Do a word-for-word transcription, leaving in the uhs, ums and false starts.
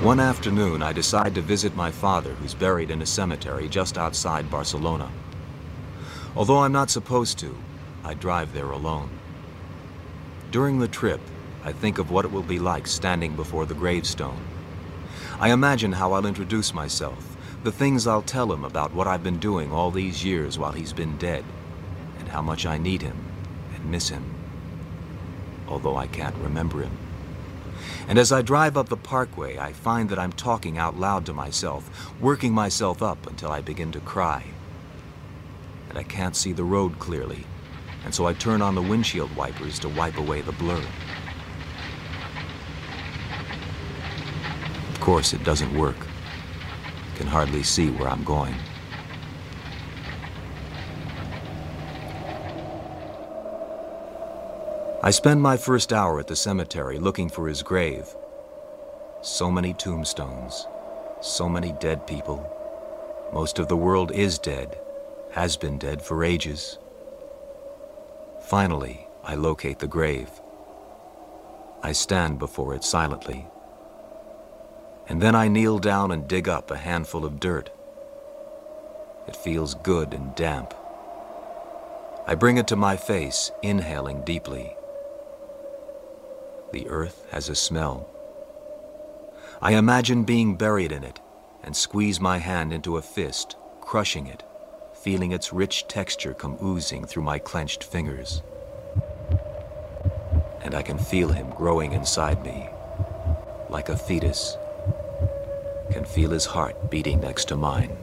One afternoon, I decide to visit my father, who's buried in a cemetery just outside Barcelona. Although I'm not supposed to, I drive there alone. During the trip, I think of what it will be like standing before the gravestone. I imagine how I'll introduce myself, the things I'll tell him about what I've been doing all these years while he's been dead, and how much I need him and miss him, although I can't remember him. And as I drive up the parkway, I find that I'm talking out loud to myself, working myself up until I begin to cry. And I can't see the road clearly, and so I turn on the windshield wipers to wipe away the blur. Of course, it doesn't work. I can hardly see where I'm going. I spend my first hour at the cemetery looking for his grave. So many tombstones, so many dead people. Most of the world is dead, has been dead for ages. Finally, I locate the grave. I stand before it silently. And then I kneel down and dig up a handful of dirt. It feels good and damp. I bring it to my face, inhaling deeply. The earth has a smell. I imagine being buried in it and squeeze my hand into a fist, crushing it, feeling its rich texture come oozing through my clenched fingers. And I can feel him growing inside me, like a fetus, can feel his heart beating next to mine.